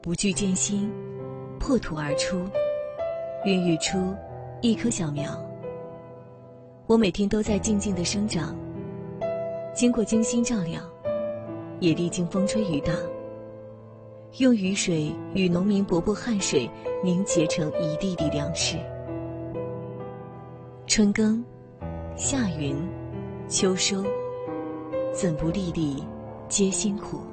不惧艰辛，破土而出，孕育出一棵小苗。我每天都在静静地生长，经过精心照料，也历经风吹雨打，用雨水与农民伯伯汗水凝结成一地地粮食。春耕，夏耘，秋收，怎不粒粒皆辛苦。